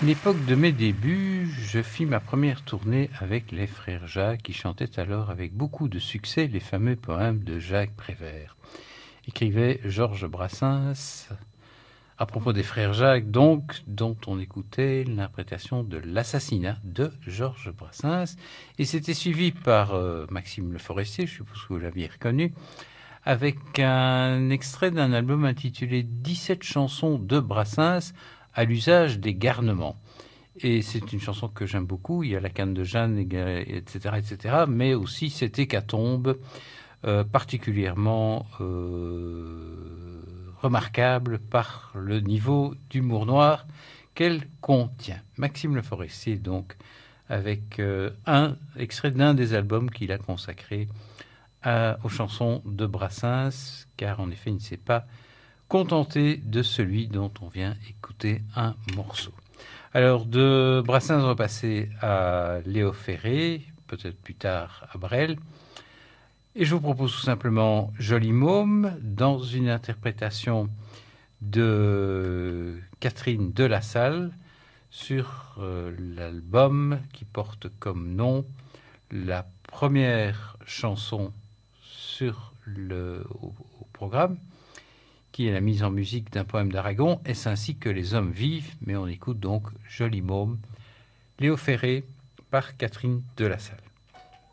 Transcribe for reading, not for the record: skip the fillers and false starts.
l'époque de mes débuts, je fis ma première tournée avec les frères Jacques qui chantaient alors avec beaucoup de succès les fameux poèmes de Jacques Prévert. Écrivait Georges Brassens à propos des frères Jacques, donc, dont on écoutait l'interprétation de l'assassinat de Georges Brassens. Et c'était suivi par Maxime Le Forestier, je suppose que vous l'aviez reconnu, avec un extrait d'un album intitulé 17 chansons de Brassens à l'usage des garnements. Et c'est une chanson que j'aime beaucoup, il y a la canne de Jeanne, etc., etc., mais aussi cette hécatombe particulièrement remarquable par le niveau d'humour noir qu'elle contient. Maxime Le Forestier, donc, avec un extrait d'un des albums qu'il a consacré aux chansons de Brassens, car en effet, il ne s'est pas contenté de celui dont on vient écouter un morceau. Alors, de Brassens, on va passer à Léo Ferré, peut-être plus tard à Brel. Et je vous propose tout simplement Joli Môme dans une interprétation de Catherine de La Salle sur l'album qui porte comme nom la première chanson au programme, qui est la mise en musique d'un poème d'Aragon, Est-ce ainsi que les hommes vivent? Mais on écoute donc Joli Môme, Léo Ferré par Catherine de La Salle.